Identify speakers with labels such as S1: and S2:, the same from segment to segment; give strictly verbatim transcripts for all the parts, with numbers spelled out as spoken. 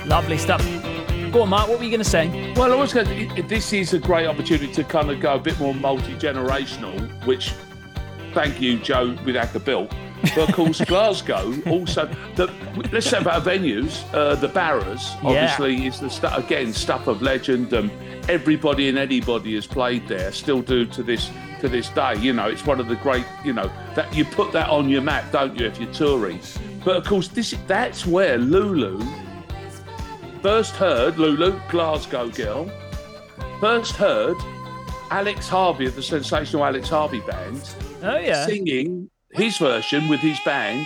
S1: Lovely stuff. Go on, Mark, what were you going to say?
S2: Well, I was going to, this is a great opportunity to kind of go a bit more multi-generational, which, thank you, Joe with Acker built. But of course, Glasgow also, the, let's say about venues, uh, the Barras, obviously, yeah. is the stu- again, stuff of legend. Um, everybody and anybody has played there, still do to this to this day. You know, it's one of the great, you know, that you put that on your map, don't you, if you're touring. But of course, this that's where Lulu first heard, Lulu, Glasgow girl, first heard Alex Harvey of the sensational Alex Harvey Band
S1: oh, yeah.
S2: singing his version with his band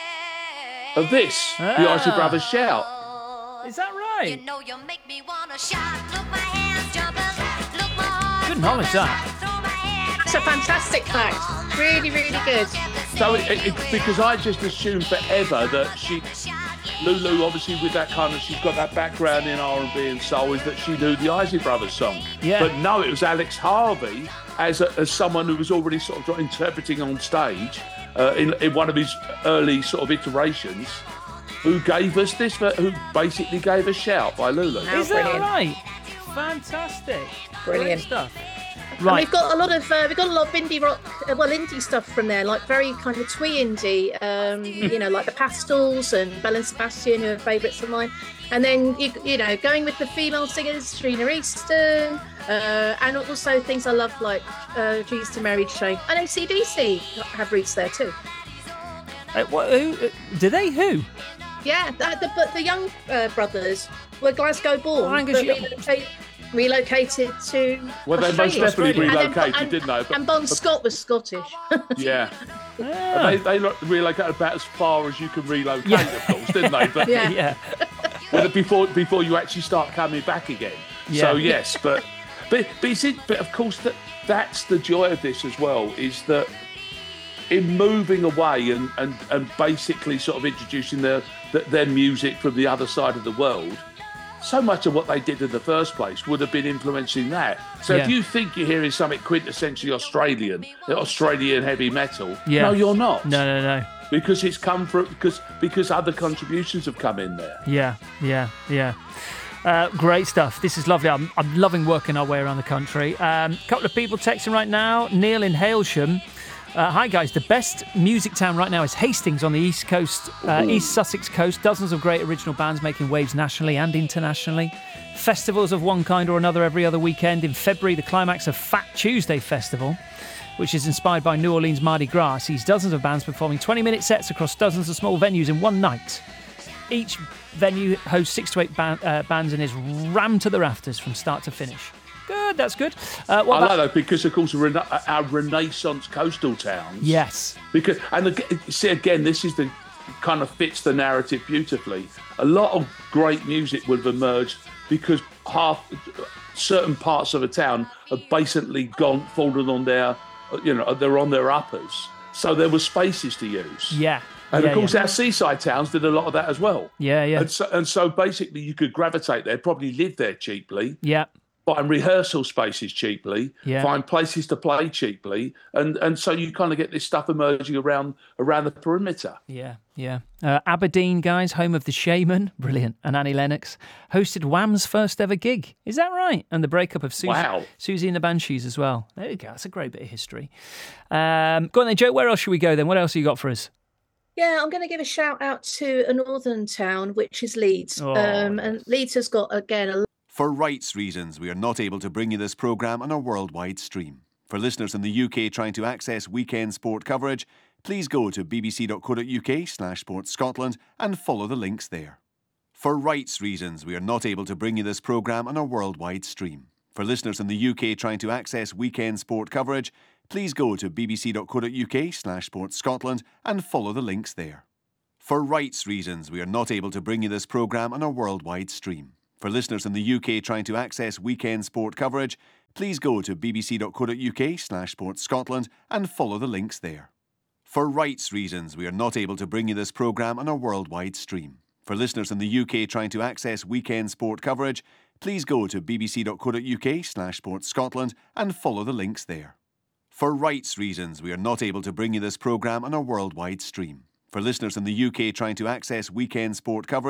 S2: of this,
S1: ah.
S2: the Isley Brothers Shout.
S1: Is that right?
S3: You know you make me wanna shout. Look, my hands jumping. Look, my heart
S1: good knowledge, that.
S4: That's a fantastic fact. Really, really good.
S2: So, it, it, because I just assumed forever that she, Lulu, obviously with that kind of, she's got that background in R and B and soul, is that she knew the Isley Brothers song.
S1: Yeah.
S2: But no, it was Alex Harvey as a, as someone who was already sort of interpreting on stage uh, in, in one of his early sort of iterations, who gave us this, who basically gave us Shout by Lulu.
S1: Is that brilliant. Right? Fantastic.
S4: Brilliant
S1: Great stuff.
S4: Right. And we've got a lot of uh, we've got a lot of indie rock, uh, well, indie stuff from there, like very kind of twee indie, um, you know, like the Pastels and Belle and Sebastian, who are favourites of mine. And then you, you know, going with the female singers, Trina Easton, uh, and also things I love like uh, Jesus to Mary Chain. And A C D C have roots there too.
S1: Uh, what, who, uh, do they? Who?
S4: Yeah, the, the, but the Young uh, brothers were Glasgow born,
S1: Oh,
S4: but
S1: you-
S4: relocated, relocated to
S2: Well, they most
S4: Australia.
S2: definitely
S4: And then-
S2: relocated,
S4: and,
S2: didn't they? But-
S4: and Bon Scott was Scottish.
S2: Yeah.
S1: Ah.
S2: They, they lo- relocated about as far as you can relocate,
S1: Yeah.
S2: of course, didn't they? But
S4: Yeah.
S1: Yeah.
S2: well, before before you actually start coming back again.
S1: Yeah.
S2: So yes, but but but, is it, but of course that that's the joy of this as well, is that in moving away and and, and basically sort of introducing their their music from the other side of the world, so much of what they did in the first place would have been influencing that. So
S1: Yeah.
S2: if you think you're hearing something quintessentially Australian, Australian heavy metal,
S1: Yeah.
S2: no, you're not.
S1: No, no, no.
S2: Because it's come from because because other contributions have come in there.
S1: Yeah, yeah, yeah. Uh, great stuff. This is lovely. I'm, I'm loving working our way around the country. A um, couple of people texting right now. Neil in Hailsham. Uh, hi guys, the best music town right now is Hastings on the east coast, uh, East Sussex coast. Dozens of great original bands making waves nationally and internationally. Festivals of one kind or another every other weekend. In February, the climax of Fat Tuesday Festival, which is inspired by New Orleans Mardi Gras, sees dozens of bands performing twenty-minute sets across dozens of small venues in one night. Each venue hosts six to eight ban- uh, bands and is rammed to the rafters from start to finish. Good, that's good. Uh, what
S2: I
S1: about-
S2: like that because, of course, rena- our Renaissance coastal towns.
S1: Yes.
S2: Because and ag- see again, this is the kind of fits the narrative beautifully. A lot of great music would have emerged because half certain parts of a town have basically gone fallen on their, you know, they're on their uppers. So there were spaces to use.
S1: Yeah.
S2: And
S1: yeah,
S2: of course,
S1: yeah.
S2: our seaside towns did a lot of that as well.
S1: Yeah, yeah.
S2: And so, and so basically, you could gravitate there, probably live there cheaply.
S1: Yeah.
S2: Find rehearsal spaces cheaply,
S1: Yeah.
S2: find places to play cheaply, and and so you kind of get this stuff emerging around around the perimeter.
S1: Yeah, yeah. Uh, Aberdeen, guys, home of The Shaman, brilliant, and Annie Lennox, hosted Wham's first ever gig. Is that right? And the breakup of Susie,
S2: Wow.
S1: Susie and the Banshees as well. There you go, that's a great bit of history. Um, go on then, Joe, where else should we go then? What else have you got for us?
S4: Yeah, I'm going to give a shout out to a northern town, which is Leeds.
S1: Oh,
S4: um, and Leeds has got, again, a
S5: For rights reasons, we are not able to bring you this programme on a worldwide stream. For listeners in the U K trying to access weekend sport coverage, please go to bbc.co.uk slash sports Scotland and follow the links there. For rights reasons, we are not able to bring you this programme on a worldwide stream. For listeners in the U K trying to access weekend sport coverage, please go to bbc.co.uk slash sports Scotland and follow the links there. For rights reasons, we are not able to bring you this programme on a worldwide stream. For listeners in the U K trying to access weekend sport coverage, please go to bbc.co.uk slash sports Scotland and follow the links there. For rights reasons, we are not able to bring you this programme on a worldwide stream. For listeners in the U K trying to access weekend sport coverage, please go to bbc.co.uk slash sports Scotland and follow the links there. For rights reasons, we are not able to bring you this programme on a worldwide stream. For listeners in the U K trying to access weekend sport coverage,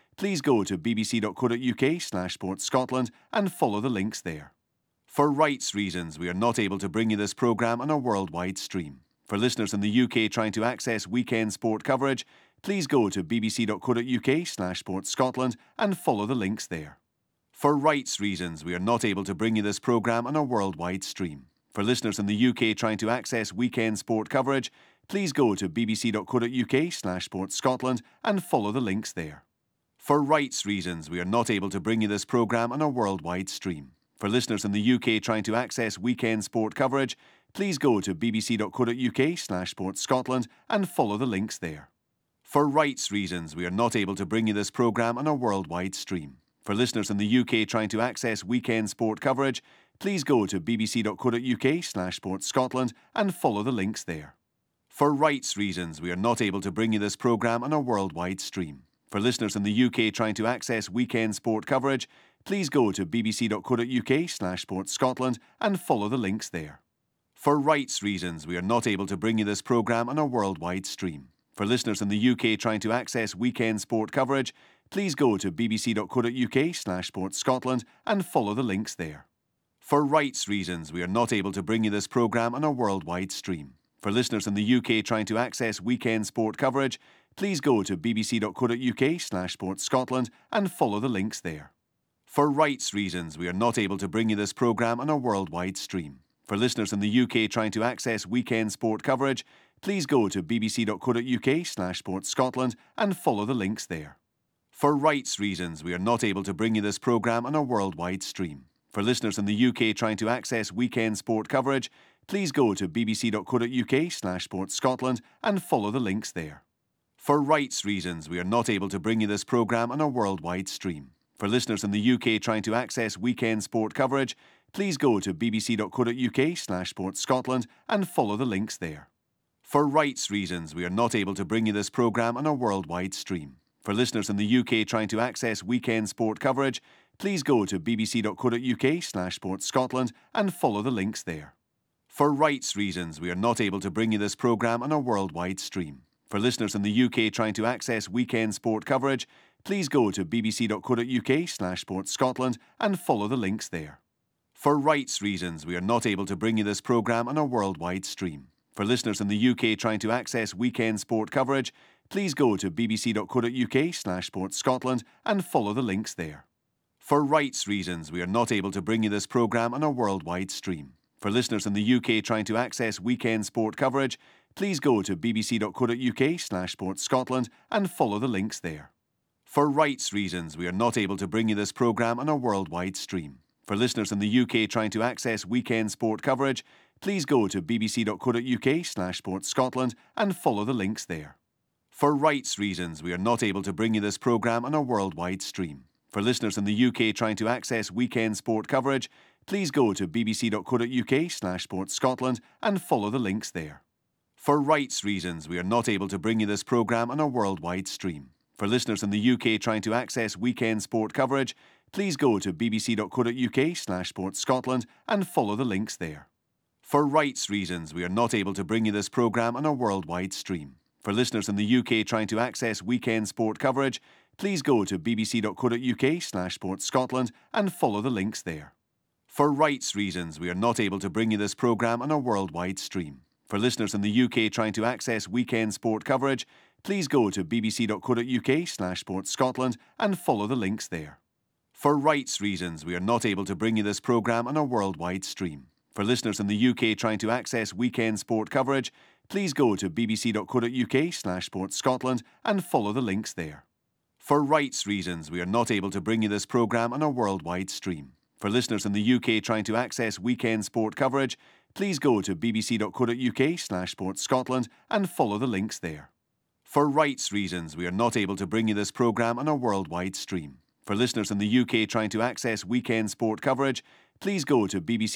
S5: please go to bbc.co.uk slash sports Scotland and follow the links there. For rights reasons, we are not able to bring you this programme on a worldwide stream. For listeners in the U K trying to access weekend sport coverage, please go to bbc.co.uk slash sports Scotland and follow the links there. For rights reasons, we are not able to bring you this programme on a worldwide stream. For listeners in the U K trying to access weekend sport coverage, please go to bbc.co.uk slash sports Scotland and follow the links there. For rights reasons, we are not able to bring you this programme on a worldwide stream. For listeners in the U K trying to access weekend sport coverage, please go to bbc.co.uk slash sports Scotland and follow the links there. For rights reasons, we are not able to bring you this programme on a worldwide stream. For listeners in the U K trying to access weekend sport coverage, please go to bbc.co.uk slash sports Scotland and follow the links there. For rights reasons, we are not able to bring you this programme on a worldwide stream. For listeners in the U K trying to access weekend sport coverage, please go to bbc.co.uk slash sports Scotland and follow the links there. For rights reasons, we are not able to bring you this programme on a worldwide stream. For listeners in the U K trying to access weekend sport coverage, please go to bbc.co.uk slash sports Scotland and follow the links there. For rights reasons, we are not able to bring you this programme on a worldwide stream. For listeners in the U K trying to access weekend sport coverage, please go to bbc.co.uk slash sports Scotland and follow the links there. For rights reasons, we are not able to bring you this programme on a worldwide stream. For listeners in the U K trying to access weekend sport coverage, please go to bbc.co.uk slash sports Scotland and follow the links there. For rights reasons, we are not able to bring you this programme on a worldwide stream. For listeners in the U K trying to access weekend sport coverage, please go to bbc.co.uk slash sports Scotland and follow the links there. For rights reasons, we are not able to bring you this programme on a worldwide stream. For listeners in the U K trying to access weekend sport coverage, please go to bbc.co.uk slash sports Scotland and follow the links there. For rights reasons, we are not able to bring you this programme on a worldwide stream. For listeners in the U K trying to access weekend sport coverage, please go to bbc.co.uk slash sports Scotland and follow the links there. For rights reasons, we are not able to bring you this programme on a worldwide stream. For listeners in the U K trying to access weekend sport coverage, please go to bbc.co.uk slash sports Scotland and follow the links there. For rights reasons, we are not able to bring you this programme on a worldwide stream. For listeners in the U K trying to access weekend sport coverage, please go to bbc.co.uk slash sports Scotland and follow the links there. For rights reasons, we are not able to bring you this programme on a worldwide stream. For listeners in the U K trying to access weekend sport coverage, please go to bbc.co.uk slash sports Scotland and follow the links there. For rights reasons, we are not able to bring you this programme on a worldwide stream. For listeners in the U K trying to access weekend sport coverage, please go to bbc.co.uk slash sports Scotland and follow the links there. For rights reasons, we are not able to bring you this programme on a worldwide stream. For listeners in the U K trying to access weekend sport coverage, please go to bbc.co.uk slash sports Scotland and follow the links there. For rights reasons, we are not able to bring you this programme on a worldwide stream. For listeners in the U K trying to access weekend sport coverage, please go to bbc.co.uk slash sports Scotland and follow the links there. For rights reasons, we are not able to bring you this programme on a worldwide stream. For listeners in the U K trying to access weekend sport coverage, please go to bbc.co.uk slash sports Scotland and follow the links there. For rights reasons, we are not able to bring you this programme on a worldwide stream. For listeners in the U K trying to access weekend sport coverage, please go to bbc.co.uk slash sports Scotland and follow the links there. For rights reasons, we are not able to bring you this programme on a worldwide stream. For listeners in the U K trying to access weekend sport coverage, please go to bbc.co.uk slash sports Scotland and follow the links there. For rights reasons, we are not able to bring you this programme on a worldwide stream. For listeners in the U K trying to access weekend sport coverage, please go to bbc.co.uk slash sports Scotland and follow the links there. For rights reasons, we are not able to bring you this programme on a worldwide stream. For listeners in the U K trying to access weekend sport coverage, please go to bbc